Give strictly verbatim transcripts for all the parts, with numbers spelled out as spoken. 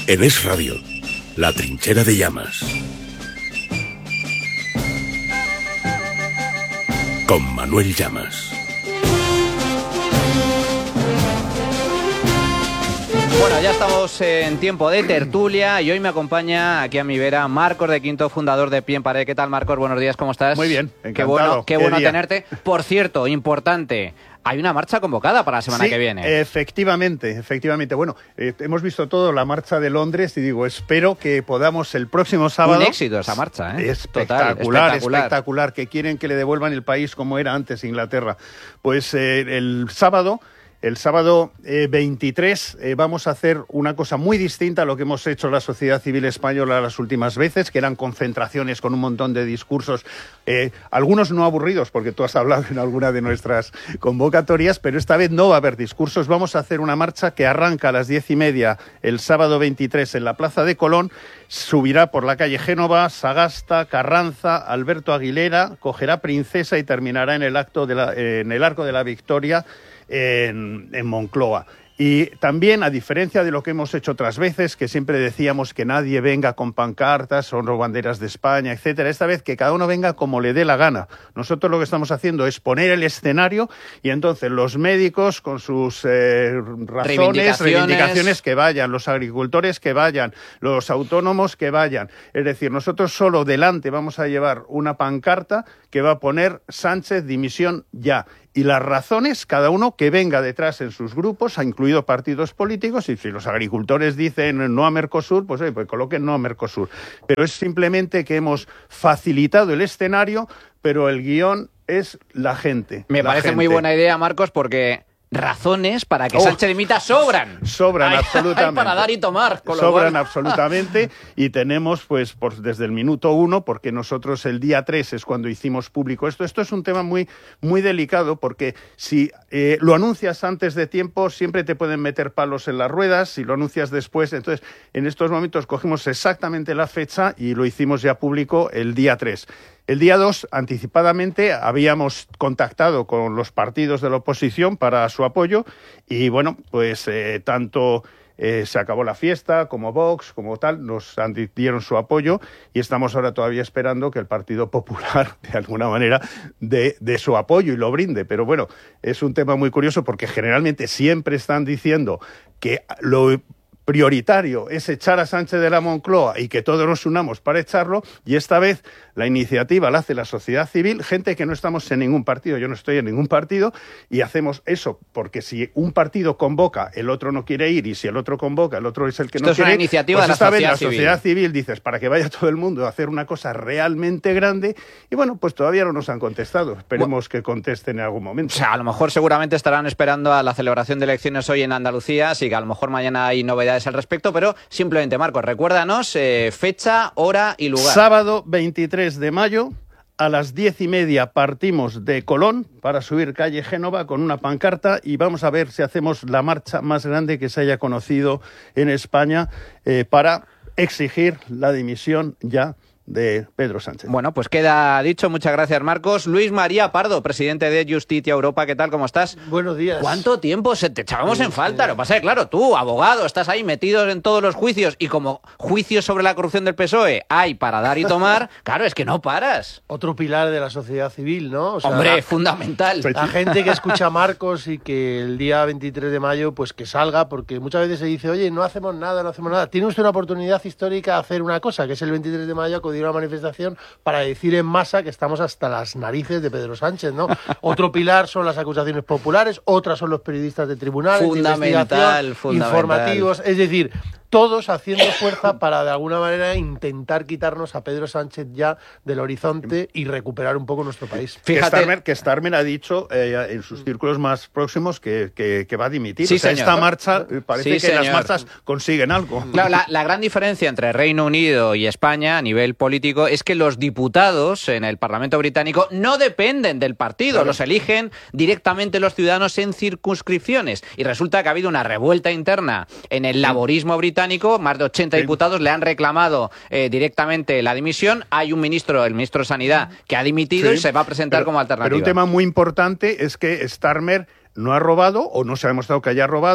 En Es Radio, La Trinchera de Llamas. Con Manuel Llamas. Bueno, ya estamos en tiempo de tertulia y hoy me acompaña aquí a mi vera Marcos de Quinto, fundador de Pie en Pared. ¿Qué tal, Marcos? Buenos días, ¿cómo estás? Muy bien, encantado. Qué bueno, qué qué bueno día. tenerte. Por cierto, importante, hay una marcha convocada para la semana sí, que viene. efectivamente, efectivamente. Bueno, eh, hemos visto todo la marcha de Londres y digo, espero que podamos el próximo sábado... Un éxito esa marcha, ¿eh? Espectacular, Total, espectacular. espectacular, que quieren que le devuelvan el país como era antes Inglaterra. Pues eh, el sábado... El sábado eh, veintitrés eh, vamos a hacer una cosa muy distinta a lo que hemos hecho la sociedad civil española las últimas veces, que eran concentraciones con un montón de discursos, eh, algunos no aburridos, porque tú has hablado en alguna de nuestras convocatorias, pero esta vez no va a haber discursos. Vamos a hacer una marcha que arranca a las diez y media el sábado veintitrés en la Plaza de Colón, subirá por la calle Génova, Sagasta, Carranza, Alberto Aguilera, cogerá Princesa y terminará en el, acto de la, eh, en el Arco de la Victoria, En, en Moncloa. Y también, a diferencia de lo que hemos hecho otras veces, que siempre decíamos que nadie venga con pancartas o banderas de España, etcétera, esta vez que cada uno venga como le dé la gana. Nosotros lo que estamos haciendo es poner el escenario y entonces los médicos con sus eh, razones, reivindicaciones. reivindicaciones que vayan, los agricultores que vayan, los autónomos que vayan. Es decir, nosotros solo delante vamos a llevar una pancarta que va a poner Sánchez dimisión ya. Y las razones, cada uno que venga detrás en sus grupos, ha incluido partidos políticos, y si los agricultores dicen no a Mercosur, pues, oye, pues coloquen no a Mercosur. Pero es simplemente que hemos facilitado el escenario, pero el guión es la gente. Me la parece gente. muy buena idea, Marcos, porque razones para que Oh, Sánchez dimita sobran. Sobran, Hay- absolutamente. hay para dar y tomar. Con lo Sobran cual- absolutamente y tenemos, pues, por, desde el minuto uno, porque nosotros el día tres es cuando hicimos público esto. Esto es un tema muy, muy delicado porque si eh, lo anuncias antes de tiempo siempre te pueden meter palos en las ruedas, si lo anuncias después. Entonces, en estos momentos cogimos exactamente la fecha y lo hicimos ya público el día tres. El día dos, anticipadamente, habíamos contactado con los partidos de la oposición para su apoyo y, bueno, pues eh, tanto eh, se acabó la fiesta como Vox, como tal, nos dieron su apoyo y estamos ahora todavía esperando que el Partido Popular, de alguna manera, dé de su apoyo y lo brinde. Pero, bueno, es un tema muy curioso porque generalmente siempre están diciendo que lo prioritario es echar a Sánchez de la Moncloa y que todos nos unamos para echarlo, y esta vez la iniciativa la hace la sociedad civil, gente que no estamos en ningún partido, yo no estoy en ningún partido, y hacemos eso porque si un partido convoca, el otro no quiere ir, y si el otro convoca, el otro es el que Esto no es quiere una ir, iniciativa pues de la esta vez sociedad la civil. sociedad civil dices, para que vaya todo el mundo a hacer una cosa realmente grande, y bueno, pues todavía no nos han contestado, esperemos que contesten en algún momento. O sea, a lo mejor seguramente estarán esperando a la celebración de elecciones hoy en Andalucía, así que a lo mejor mañana hay novedades al respecto, pero simplemente, Marcos, recuérdanos eh, fecha, hora y lugar. Sábado veintitrés de mayo, a las diez y media partimos de Colón para subir calle Génova con una pancarta y vamos a ver si hacemos la marcha más grande que se haya conocido en España eh, para exigir la dimisión ya de Pedro Sánchez. Bueno, pues queda dicho. Muchas gracias, Marcos. Luis María Pardo, presidente de Justitia Europa. ¿Qué tal? ¿Cómo estás? Buenos días. ¿Cuánto tiempo se te echábamos en falta? Lo que pasa es que, claro, tú, abogado, estás ahí metido en todos los juicios y como juicios sobre la corrupción del P S O E hay para dar y tomar, claro, es que no paras. Otro pilar de la sociedad civil, ¿no? O sea, Hombre, la, fundamental. la gente que escucha a Marcos y que el día veintitrés de mayo, pues que salga, porque muchas veces se dice, oye, no hacemos nada, no hacemos nada. Tiene usted una oportunidad histórica de hacer una cosa, que es el veintitrés de mayo acudir a una manifestación para decir en masa que estamos hasta las narices de Pedro Sánchez, ¿no? Otro pilar son las acusaciones populares, otras son los periodistas de tribunales, Fundamental, de investigación, fundamental. informativos, es decir, todos haciendo fuerza para de alguna manera intentar quitarnos a Pedro Sánchez ya del horizonte y recuperar un poco nuestro país. Que Fíjate. Starmer, que Starmer ha dicho eh, en sus círculos más próximos que, que, que va a dimitir. Sí, o sea, señor. esta marcha eh, parece Sí, que las señor. marchas consiguen algo. Claro, la, la gran diferencia entre Reino Unido y España a nivel político es que los diputados en el Parlamento británico no dependen del partido, Claro. los eligen directamente los ciudadanos en circunscripciones. Y resulta que ha habido una revuelta interna en el laborismo británico, más de ochenta Sí. diputados le han reclamado eh, directamente la dimisión. Hay un ministro, el ministro de Sanidad, que ha dimitido Sí, y se va a presentar pero- como alternativa. Pero un tema muy importante es que Starmer no ha robado o no se ha demostrado que haya robado.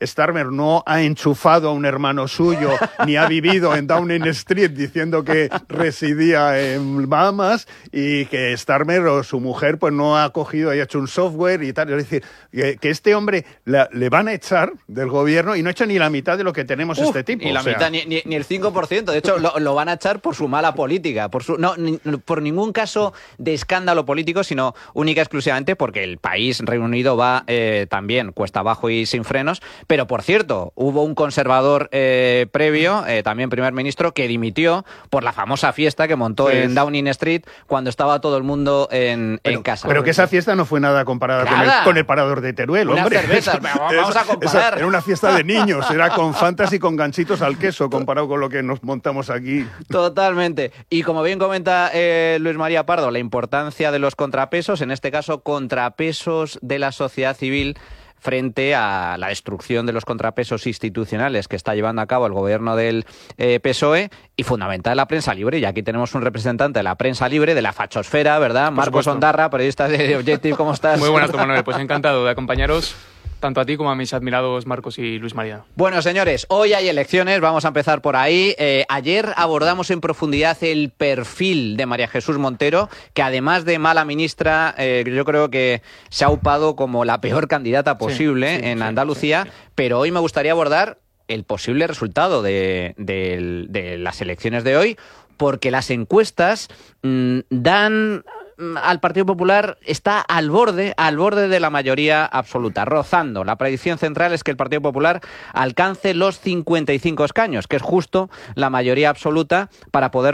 Starmer no ha enchufado a un hermano suyo ni ha vivido en Downing Street diciendo que residía en Bahamas, y que Starmer o su mujer pues no ha cogido y ha hecho un software y tal. Es decir, que, que este hombre la, le van a echar del gobierno y no ha hecho ni la mitad de lo que tenemos Uf, este tipo. Ni la o sea. mitad, ni, ni, ni el cinco por ciento. De hecho, lo, lo van a echar por su mala política, por su no ni, por ningún caso de escándalo político, sino única y exclusivamente porque el país, Reino Unido, va eh, también cuesta abajo y sin frenos. Pero, por cierto, hubo un conservador eh, previo, eh, también primer ministro, que dimitió por la famosa fiesta que montó Sí. en Downing Street cuando estaba todo el mundo en, Pero, en casa. pero que esa fiesta no fue nada comparada con el, Nada. con el parador de Teruel, Unas hombre. cervezas, pero vamos a comparar. Esa era una fiesta de niños, era con fantas y con ganchitos al queso comparado con lo que nos montamos aquí. Totalmente. Y como bien comenta eh, Luis María Pardo, la importancia de los contrapesos, en este caso contrapesos de la sociedad civil frente a la destrucción de los contrapesos institucionales que está llevando a cabo el gobierno del eh, P S O E, y fundamental la prensa libre. Y aquí tenemos un representante de la prensa libre, de la fachosfera, ¿verdad? Por Marcos supuesto. Ondarra, periodista de Objective, ¿cómo estás? Muy buenas, Tomás Manuel. Pues encantado de acompañaros tanto a ti como a mis admirados Marcos y Luis María. Bueno, señores, hoy hay elecciones, vamos a empezar por ahí. Eh, ayer abordamos en profundidad el perfil de María Jesús Montero, que además de mala ministra, eh, yo creo que se ha upado como la peor candidata posible Sí, sí, en sí, Andalucía, sí, sí. Pero hoy me gustaría abordar el posible resultado de, de, de las elecciones de hoy, porque las encuestas mmm, dan al Partido Popular, está al borde, al borde de la mayoría absoluta, rozando. La predicción central es que el Partido Popular alcance los cincuenta y cinco escaños, que es justo la mayoría absoluta para poder